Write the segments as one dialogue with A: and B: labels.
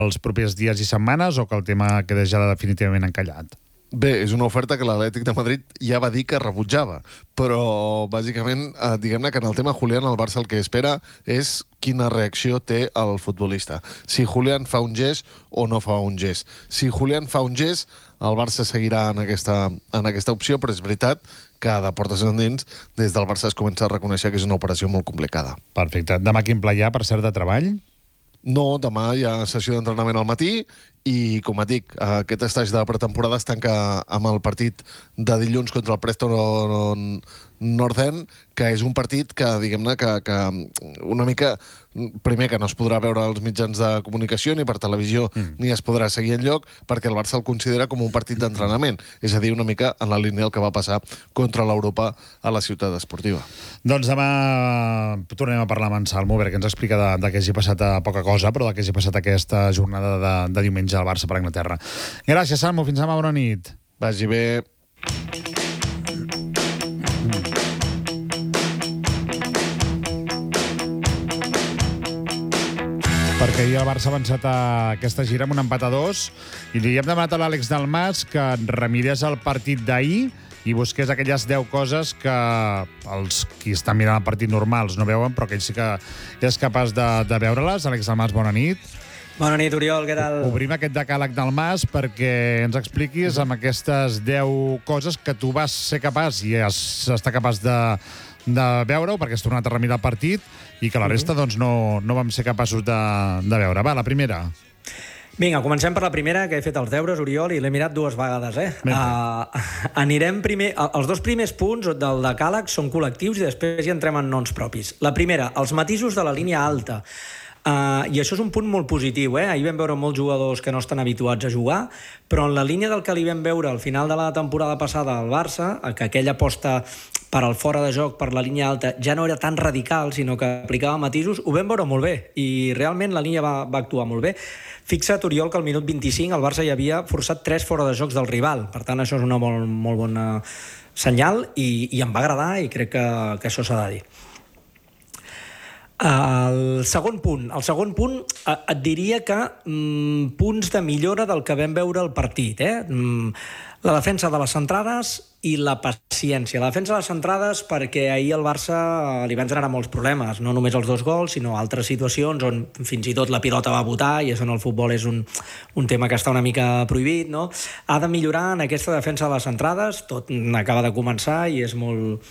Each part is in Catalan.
A: els propers dies i setmanes o que el tema queda ja definitivament encallat?
B: Bé, és una oferta que l'Atlètic de Madrid ja va dir que rebutjava, però bàsicament, diguem-ne que en el tema Julián, el Barça el que espera és quina reacció té el futbolista. Si Julián fa un gest o no fa un gest. Si Julián fa un gest, el Barça seguirà en aquesta opció, però és veritat que de portes endins, des del Barça es comença a reconèixer que és una operació molt complicada.
A: Perfecte. Demà quin pla hi ha, per cert, de treball?
B: No, demà hi ha sessió d'entrenament al matí i, com et dic, aquest estatge de pretemporada es tanca amb el partit de dilluns contra el Preston North End, que és un partit que, diguem-ne, que una mica... Primer, que no es podrà veure als mitjans de comunicació ni per televisió ni es podrà seguir enlloc, perquè el Barça el considera com un partit d'entrenament. És a dir, una mica en la línia del que va passar contra l'Europa a la ciutat esportiva.
A: Doncs demà tornem a parlar amb en Salmo, a veure què ens explica de què hagi passat poca cosa, però de què hagi passat aquesta jornada de diumenge al Barça per Anglaterra. Gràcies, Salmo. Fins demà. Bona nit.
B: Vagi bé.
A: Perquè ahir el Barça ha avançat a aquesta gira amb un empat a 2 i li hem demanat a l'Àlex Dalmas que remirés el partit d'ahir i busqués aquelles 10 coses que els qui estan mirant el partit normals no veuen, però que ell sí que és capaç de veure-les. Àlex Dalmas, bona nit.
C: Bona nit, Oriol, què tal?
A: Obrim aquest decàleg del Mas perquè ens expliquis amb aquestes 10 coses que tu vas ser capaç i has estar capaç de veure-ho, perquè has tornat a remirar el partit i que la resta doncs, no vam ser capaços de veure. Va, la primera.
C: Vinga, comencem per la primera, que he fet els deures, Oriol, i l'he mirat 2 vegades, anirem primer... Els 2 primers punts del decàleg són col·lectius i després hi entrem en noms propis. La primera, els matisos de la línia alta. I això és un punt molt positiu, Ahir vam veure molts jugadors que no estan habituats a jugar, però en la línia del que li vam veure al final de la temporada passada al Barça, que aquella aposta per al fora de joc, per la línia alta, ja no era tan radical, sinó que aplicava matisos, ho vam veure molt bé, i realment la línia va actuar molt bé. Fixa't, Oriol, que al minut 25 el Barça ja havia forçat 3 fora de jocs del rival, per tant això és una molt bona senyal, i em va agradar, i crec que això s'ha de dir. El segon punt et diria que punts de millora del que vam veure al partit. La defensa de les centrades i la paciència. La defensa de les centrades perquè ahir el Barça li van generar molts problemes, no només els 2 gols, sinó altres situacions on fins i tot la pilota va botar, i això en el futbol és un tema que està una mica prohibit, no? Ha de millorar en aquesta defensa de les centrades, tot acaba de començar i és molt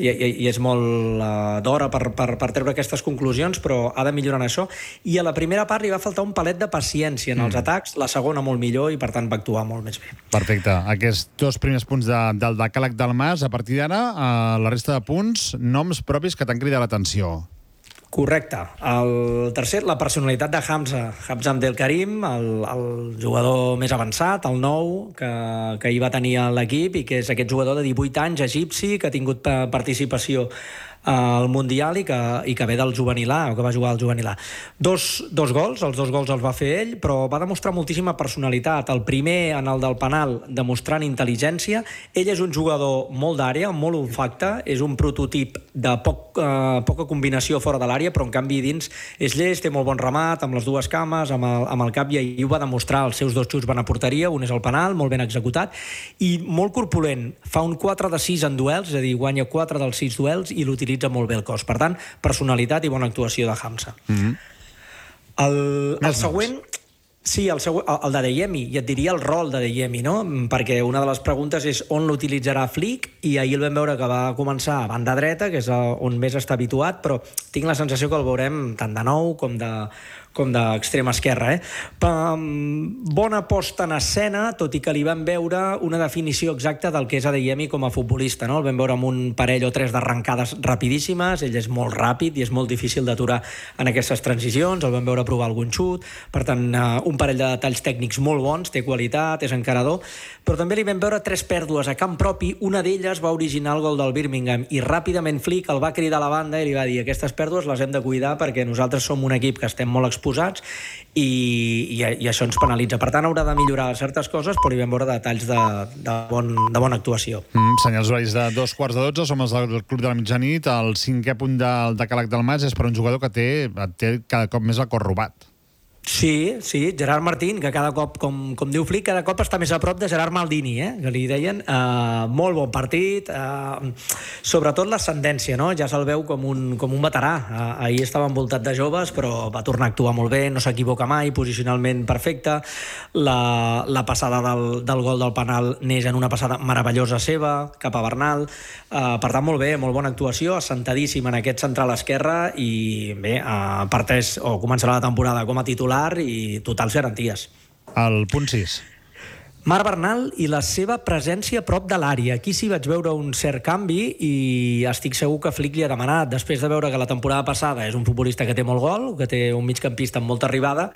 C: d'hora per treure aquestes conclusions, però ha de millorar en això. I a la primera part li va faltar un palet de paciència en els atacs, la segona molt millor i per tant va actuar molt més bé.
A: Perfecte. Aquests 2 primers punts del decàleg del Mas, a partir d'ara, la resta de punts, noms propis que t'han cridat l'atenció.
C: Correcte. El tercer, la personalitat de Hamza Abdelkarim, el jugador més avançat, el nou, que hi va tenir a l'equip, i que és aquest jugador de 18 anys, egipci, que ha tingut participació al Mundial i que ve del juvenil A, o que va jugar al juvenil A. Dos gols, els 2 gols els va fer ell, però va demostrar moltíssima personalitat. El primer, en el del penal, demostrant intel·ligència. Ell és un jugador molt d'àrea, molt olfacte, és un prototip de poca combinació fora de l'àrea, però en canvi dins és llest, té molt bon remat, amb les 2 cames, amb el cap, i ho va demostrar. Els seus 2 xuts van a porteria, un és el penal, molt ben executat, i molt corpulent. Fa un 4 de 6 en duels, és a dir, guanya 4 dels 6 duels i l'utilitza molt bé el cos. Per tant, personalitat i bona actuació de Hamza. El següent... Sí, el de Adeyemi, i et diria el rol de Adeyemi, no? Perquè una de les preguntes és on l'utilitzarà Flick, i ahir el vam veure que va començar a banda dreta, que és on més està habituat, però tinc la sensació que el veurem tant de nou com d'extrema esquerra. Bona posta en escena, tot i que li vam veure una definició exacta del que és Adeyemi com a futbolista, no? El vam veure amb un parell o 3 d'arrencades rapidíssimes, ell és molt ràpid i és molt difícil d'aturar en aquestes transicions, el vam veure provar algun xut, per tant, un parell de detalls tècnics molt bons, té qualitat, és encarador, però també li vam veure 3 pèrdues a camp propi, una d'elles va originar el gol del Birmingham, i ràpidament Flick el va cridar a la banda i li va dir: aquestes pèrdues les hem de cuidar perquè nosaltres som un equip que estem molt exposats i això ens penalitza. Per tant, haurà de millorar certes coses, però hi vam veure detalls de bona actuació.
A: Senyals horaris de 2:15, som els del Club de la Mitjanit. El 5è punt del decàleg del Mas és per un jugador que té cada cop més el cor robat.
C: Sí, Gerard Martín, que cada cop, com diu Flick, cada cop està més a prop de Gerard Maldini, que li deien. Molt bon partit, sobretot l'ascendència, no? Ja se'l veu com un veterà. Ahir estava envoltat de joves, però va tornar a actuar molt bé, no s'equivoca mai, posicionalment perfecte. La passada del gol del penal neix en una passada meravellosa seva, cap a Bernal. Per tant, molt bé, molt bona actuació, assentadíssim en aquest central esquerre i bé, parteix o començarà la temporada com a titular i totals garanties.
A: El punt 6.
C: Marc Bernal i la seva presència a prop de l'àrea. Aquí sí vaig veure un cert canvi i estic segur que Flick li ha demanat, després de veure que la temporada passada és un futbolista que té molt gol, que té un migcampista amb molta arribada,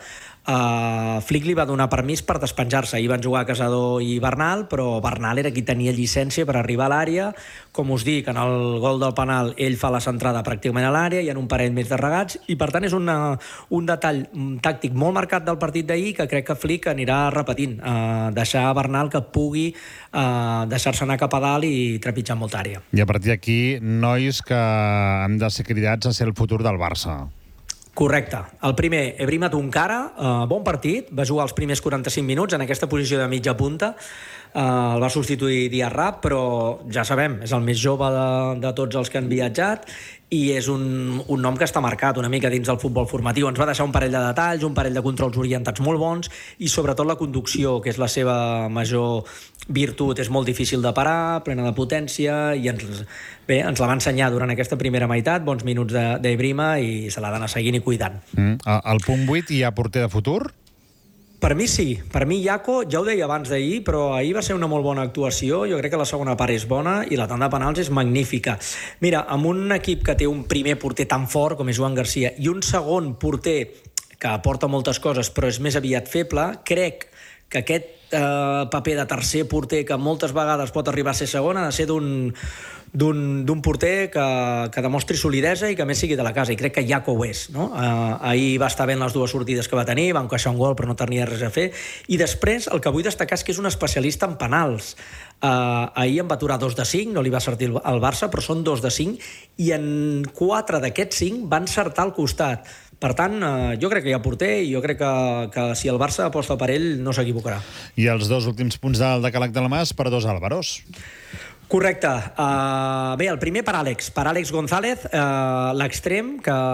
C: Flick li va donar permís per despenjar-se. Ahir van jugar Casador i Bernal, però Bernal era qui tenia llicència per arribar a l'àrea. Com us dic, en el gol del penal ell fa la centrada pràcticament a l'àrea, hi ha un parell més de regats i per tant és un detall tàctic molt marcat del partit d'ahir que crec que Flick anirà repetint, deixar a Bernal que pugui deixar-se anar cap a dalt i trepitjar molta àrea.
A: I a partir d'aquí, nois que han de ser cridats a ser el futur del Barça.
C: Correcte. El primer, Ebrima Tunkara, bon partit, va jugar els primers 45 minuts en aquesta posició de mitja punta, el va substituir Diarra, però ja sabem, és el més jove de tots els que han viatjat i és un nom que està marcat una mica dins del futbol formatiu. Ens va deixar un parell de detalls, un parell de controls orientats molt bons i sobretot la conducció, que és la seva major virtut. És molt difícil de parar, plena de potència i ens la va ensenyar durant aquesta primera meitat, bons minuts d'Ebrima i se l'ha d'anar seguint i cuidant.
A: Al punt 8 hi ha porter de futur?
C: Per mi sí. Per mi Jaco, ja ho deia abans d'ahir, però ahir va ser una molt bona actuació. Jo crec que la segona part és bona i la tanda de penals és magnífica. Mira, amb un equip que té un primer porter tan fort com és Joan Garcia i un segon porter que aporta moltes coses però és més aviat feble, crec que aquest paper de tercer porter que moltes vegades pot arribar a ser segon ha de ser d'un porter que demostri solidesa i que més sigui de la casa, i crec que Jaco ho és, no? Ahir va estar ben les dues sortides que va tenir, va encaixar un gol però no tenia res a fer, i després el que vull destacar és que és un especialista en penals. Ahir en va aturar 2 de 5, no li va sortir al Barça, però són 2 de 5 i en 4 d'aquests 5 van encertar al costat. Per tant, jo crec que hi ha porter i jo crec que si el Barça aposta per ell no s'equivocarà.
A: I els 2 últims punts del decàleg del Mas per 2 Álvaros.
C: Correcte. Bé, el primer per Àlex González, l'extrem,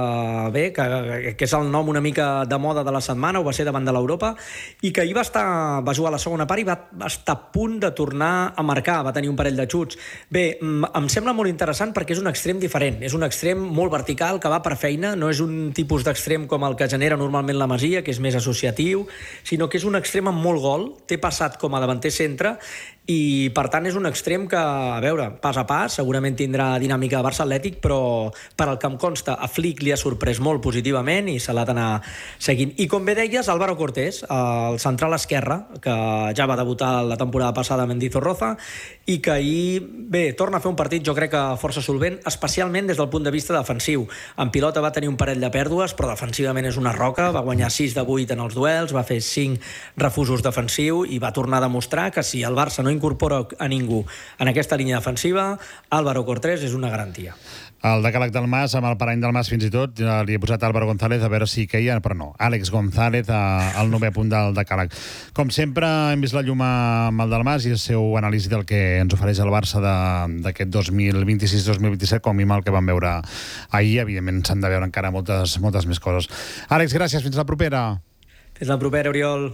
C: que és el nom una mica de moda de la setmana, ho va ser davant de l'Europa, i que ahir va jugar la segona part i va estar a punt de tornar a marcar, va tenir un parell de xuts. Bé, em sembla molt interessant perquè és un extrem diferent, és un extrem molt vertical, que va per feina, no és un tipus d'extrem com el que genera normalment la Masia, que és més associatiu, sinó que és un extrem amb molt gol, té passat com a davanter centre, i per tant és un extrem que, a veure, pas a pas, segurament tindrà dinàmica de Barça Atlètic, però per al que em consta, a Flick li ha sorprès molt positivament i se l'ha d'anar seguint. I com bé deies, Álvaro Cortés, el central esquerre, que ja va debutar la temporada passada a Mendizorroza i que ahir, bé, torna a fer un partit jo crec que força solvent, especialment des del punt de vista defensiu. En pilota va tenir un parell de pèrdues, però defensivament és una roca, va guanyar 6 de 8 en els duels, va fer 5 refusos defensius i va tornar a demostrar que si el Barça no incorpora a ningú en aquesta línia defensiva, Álvaro Cortés és una garantia.
A: El decàleg del Mas, amb el parany del Mas fins i tot, li he posat Álvaro González a veure si queia, però no. Àlex González al 9è punt del decàleg. Com sempre, hem vist la llum amb el del Mas i el seu anàlisi del que ens ofereix el Barça d'aquest 2026-2027, com a mínim el que vam veure ahir. Evidentment, s'han de veure encara moltes més coses. Àlex, gràcies. Fins la propera.
C: Fins la propera, Oriol.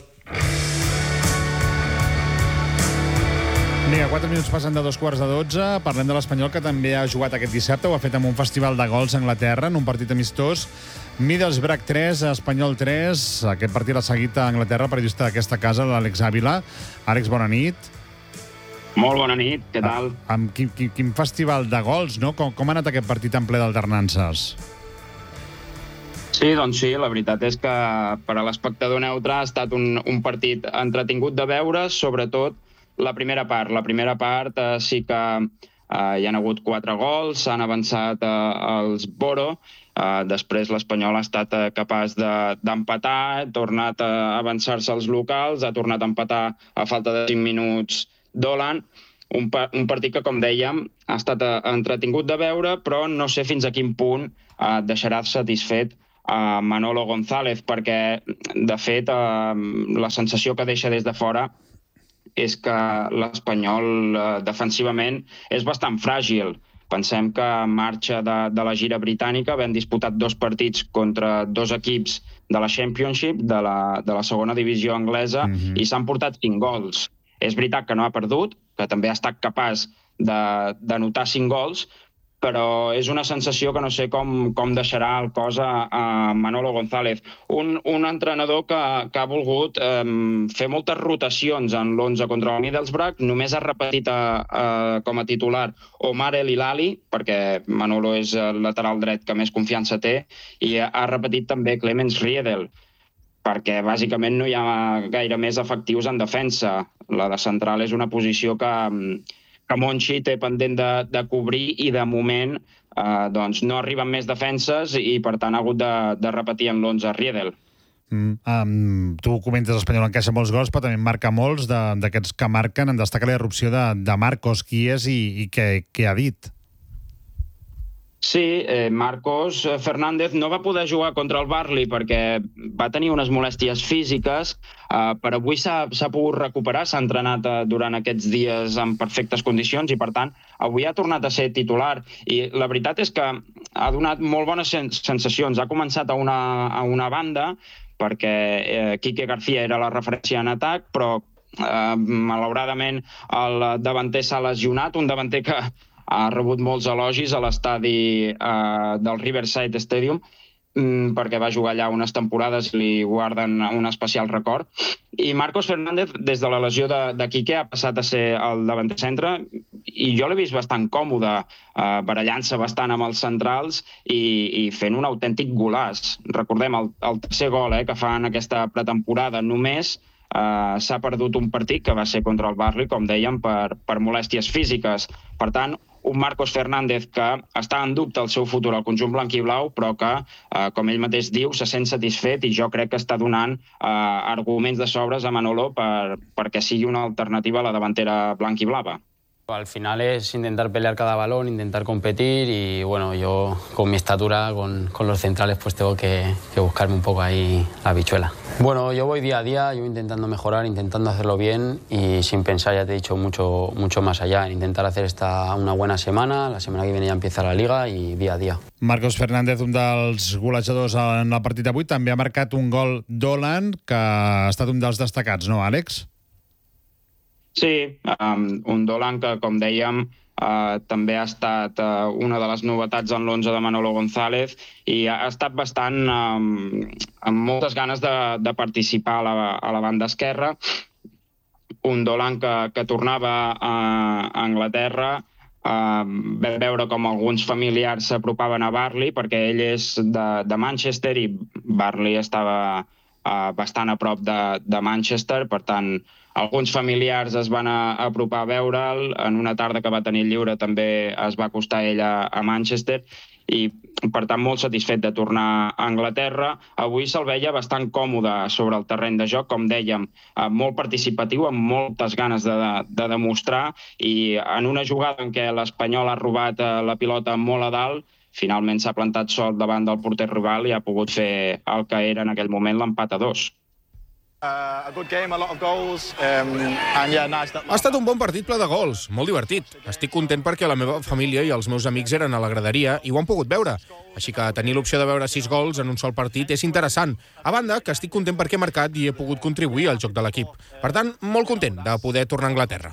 A: Vinga, 4 minuts passen de 2:15. Parlem de l'Espanyol, que també ha jugat aquest dissabte. Ho ha fet amb un festival de gols a Anglaterra, en un partit amistós. Middlesbrough 3, Espanyol 3. Aquest partit l'ha seguit a Anglaterra, periodista d'aquesta casa, l'Àlex Ávila. Àlex, bona nit.
D: Molt bona nit, què tal?
A: Amb quin festival de gols, no? Com ha anat aquest partit en ple d'alternances?
D: Sí, doncs sí, la veritat és que per a l'espectador neutre ha estat un partit entretingut de veure, sobretot la primera part. La primera part sí que hi han hagut 4 gols, s'han avançat els Boro, després l'Espanyol ha estat capaç d'empatar, ha tornat a avançar-se els locals, ha tornat a empatar a falta de 5 minuts Dolan, un partit que, com dèiem, ha estat entretingut de veure, però no sé fins a quin punt deixarà satisfet Manolo González, perquè, de fet, la sensació que deixa des de fora és que l'Espanyol defensivament és bastant fràgil. Pensem que marxa de la gira britànica, havent disputat 2 partits contra 2 equips de la Championship, de la segona divisió anglesa, i s'han portat 5 gols. És veritat que no ha perdut, que també ha estat capaç d'anotar 5 gols, però és una sensació que no sé com deixarà el cos a Manolo González. Un entrenador que ha volgut fer moltes rotacions en l'11 contra el Middlesbrough. Només ha repetit com a titular Omar El Hilali, perquè Manolo és el lateral dret que més confiança té, i ha repetit també Clemens Riedel, perquè bàsicament no hi ha gaire més efectius en defensa. La de central és una posició que Monchi té pendent de cobrir i de moment no arriben més defenses i per tant ha hagut de repetir en l'11 Riedel.
A: Tu comentes l'Espanyol encaixa molts gols, però també marca molts d'aquests que marquen. En destaca la irrupció de Marcos, qui és i què ha dit?
D: Sí, Marcos Fernández no va poder jugar contra el Burnley perquè va tenir unes molèsties físiques, però avui s'ha pogut recuperar, s'ha entrenat durant aquests dies en perfectes condicions i, per tant, avui ha tornat a ser titular. I la veritat és que ha donat molt bones sensacions. Ha començat a una banda, perquè Quique García era la referència en atac, però malauradament el davanter s'ha lesionat, un davanter que ha rebut molts elogis a l'estadi del Riverside Stadium perquè va jugar allà unes temporades i li guarden un especial record. I Marcos Fernández, des de la lesió de Quique, ha passat a ser el davanter centre i jo l'he vist bastant còmode, barallant-se bastant amb els centrals i fent un autèntic golaç. Recordem el tercer gol que fa en aquesta pretemporada. Només s'ha perdut un partit que va ser contra el Burnley, com dèiem, per molèsties físiques. Per tant, un Marcos Fernández que està en dubte el seu futur al conjunt blanc-i-blau, però que, com ell mateix diu, se sent satisfet i jo crec que està donant arguments de sobres a Manolo perquè sigui una alternativa a la davantera blanc-i-blava.
E: Al final es intentar pelear cada balón, intentar competir y bueno, yo con mi estatura, con los centrales, pues tengo que buscarme un poco ahí la habichuela. Bueno, yo voy día a día, yo intentando mejorar, intentando hacerlo bien y sin pensar, ya te he dicho, mucho más allá. Intentar hacer una buena semana, la semana que viene ya empieza la Liga y día a día.
A: Marcos Fernández, un dels golejadors en el partit d'avui, també ha marcat un gol d'Holland, que ha estat un dels destacats, no, Àlex?
D: Sí, un Dolan que, com dèiem, també ha estat una de les novetats en l'11 de Manolo González i ha estat bastant amb moltes ganes de participar a la banda esquerra. Un Dolan que tornava a Anglaterra, vam veure com alguns familiars s'apropaven a Burnley perquè ell és de Manchester i Burnley estava bastant a prop de Manchester, per tant, alguns familiars es van apropar a veure'l. En una tarda que va tenir lliure també es va acostar ell a Manchester i, per tant, molt satisfet de tornar a Anglaterra. Avui se'l veia bastant còmode sobre el terreny de joc, com dèiem, molt participatiu, amb moltes ganes de demostrar, i en una jugada en què l'Espanyol ha robat la pilota molt a dalt, finalment s'ha plantat sol davant del porter rival i ha pogut fer el que era en aquell moment l'empat a 2.
F: Ha estat un bon partit ple de gols, molt divertit. Estic content perquè la meva família i els meus amics eren a la graderia i ho han pogut veure. Així que tenir l'opció de veure 6 gols en un sol partit és interessant. A banda, que estic content perquè he marcat i he pogut contribuir al joc de l'equip. Per tant, molt content de poder tornar a Anglaterra.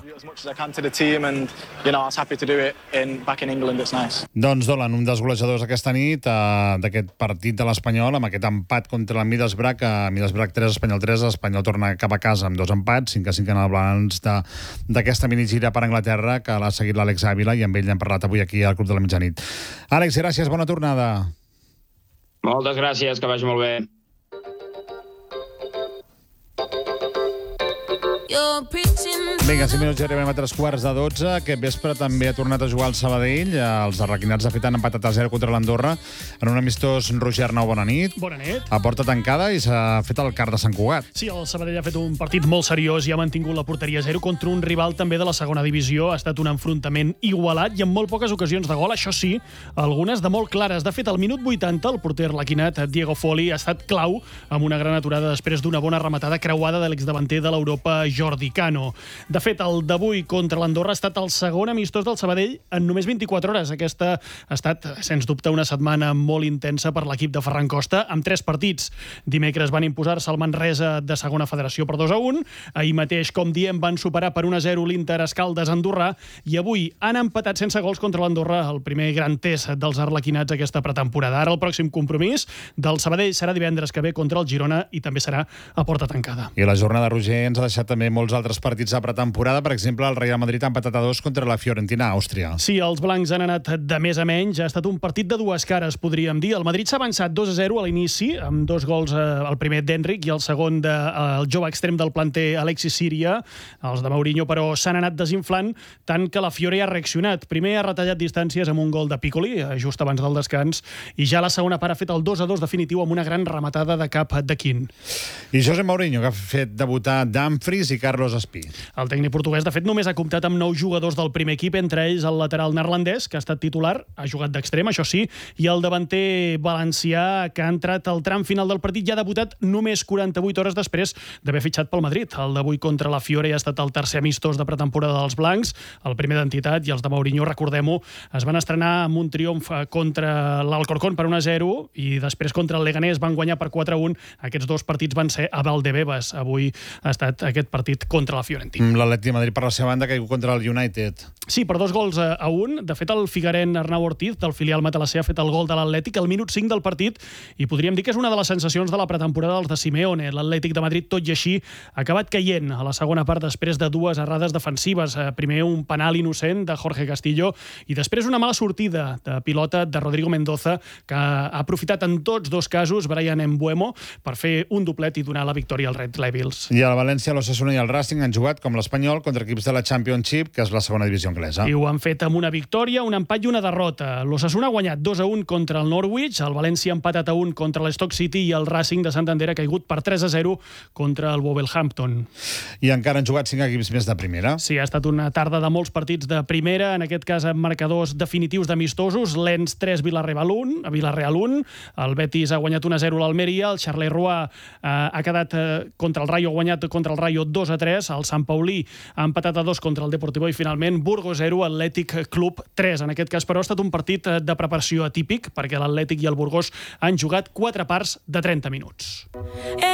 A: Doncs Dolan, un dels golejadors aquesta nit d'aquest partit de l'Espanyol, amb aquest empat contra el Middlesbrough, Middlesbrough 3, Espanyol 3, l'Espanyol torna cap a casa amb 2 empats, 5-5 en el balanç d'aquesta minigira per Anglaterra, que l'ha seguit l'Àlex Ávila i amb ell hem parlat avui aquí al Club de la Mitjanit. Àlex, gràcies, bona tornada.
D: Moltes gràcies, que vagi molt bé.
A: Vinga, 5 minuts i arribem a 3:15. Aquest vespre també ha tornat a jugar el Sabadell. Els arlequinats, de fet, han empatat a 0 contra l'Andorra en un amistós. Roger Arnau, bona nit.
G: Bona nit.
A: A porta tancada i s'ha fet el car de Sant Cugat.
G: Sí, el Sabadell ha fet un partit molt seriós i ha mantingut la porteria a 0 contra un rival també de la segona divisió. Ha estat un enfrontament igualat i amb molt poques ocasions de gol, això sí, algunes de molt clares. De fet, al minut 80, el porter arlequinat Diego Foli ha estat clau amb una gran aturada després d'una bona rematada creuada de l'exdavanter de l'Europa Jordi Cano. De fet, el d'avui contra l'Andorra ha estat el segon amistós del Sabadell en només 24 hores. Aquesta ha estat, sens dubte, una setmana molt intensa per l'equip de Ferran Costa, amb 3 partits. Dimecres van imposar-se al Manresa de segona federació per 2-1. Ahir mateix, com diem, van superar per 1-0 l'Inter Escaldes Andorrà i avui han empatat sense gols contra l'Andorra, el primer gran test dels arlequinats aquesta pretemporada. Ara el pròxim compromís del Sabadell serà divendres que ve contra el Girona i també serà a porta tancada.
A: I la jornada, Roger, ens ha deixat també molts altres partits de pretemporada. Per exemple, el Real Madrid ha empatat a 2 contra la Fiorentina a Àustria.
G: Sí, els blancs han anat de més a menys. Ha estat un partit de dues cares, podríem dir. El Madrid s'ha avançat 2-0 a l'inici, amb 2 gols, el primer d'Enric i el segon del jove extrem del planter Alexis Siria. Els de Mourinho, però, s'han anat desinflant, tant que la Fiore ha reaccionat. Primer ha retallat distàncies amb un gol de Piccoli, just abans del descans, i ja a la segona part ha fet el 2-2 definitiu amb una gran rematada de cap de Quin.
A: I José Mourinho, que ha fet debutar Dumfries i Carlos Espí.
G: El tècnic portuguès, de fet, només ha comptat amb 9 jugadors del primer equip, entre ells el lateral neerlandès, que ha estat titular, ha jugat d'extrem, això sí, i el davanter valencià, que ha entrat al tram final del partit i ha debutat només 48 hores després d'haver fitxat pel Madrid. El d'avui contra la Fiore ha estat el tercer amistós de pretemporada dels blancs, el primer d'entitat, i els de Mourinho, recordem-ho, es van estrenar amb un triomf contra l'Alcorcón per 1-0 i després contra el Leganés van guanyar per 4-1. Aquests 2 partits van ser a Valdebebas. Avui ha estat aquest partit contra la Fiorentina.
A: L'Atlètic de Madrid, per la seva banda, ha caigut contra el United.
G: Sí, per 2 gols a 1. De fet, el figueren Arnau Ortiz, del filial matalassé, ha fet el gol de l'Atlètic al minut 5 del partit i podríem dir que és una de les sensacions de la pretemporada dels de Simeone. L'Atlètic de Madrid, tot i així, ha acabat caient a la segona part després de 2 errades defensives. Primer un penal innocent de Jorge Castillo i després una mala sortida de pilota de Rodrigo Mendoza, que ha aprofitat en tots 2 casos Brian Mbeumo per fer un doblet i donar la victòria als Red Devils.
A: I a la València, l'Osasuna i el Racing han jugat, com l'Espanyol, contra equips de la Championship, que és la segona divisió anglesa.
G: I ho han fet amb una victòria, un empat i una derrota. L'Osasuna ha guanyat 2-1 contra el Norwich, el València ha empatat a 1 contra l'Stoke City i el Racing de Santander ha caigut per 3-0 contra el Wolverhampton.
A: I encara han jugat 5 equips més de primera.
G: Sí, ha estat una tarda de molts partits de primera, en aquest cas amb marcadors definitius d'amistosos. Lens 3, Villarreal 1, el Betis ha guanyat 1-0 a l'Almeria, el Charleroi ha quedat contra el Rayo, ha guanyat contra el Rayo 2-3, el Sant Paulí ha empatat a 2 contra el Deportivo i finalment Burgos 0, Atlètic Club 3. En aquest cas, però, ha estat un partit de preparació atípic perquè l'Atlètic i el Burgos han jugat 4 parts de 30 minuts.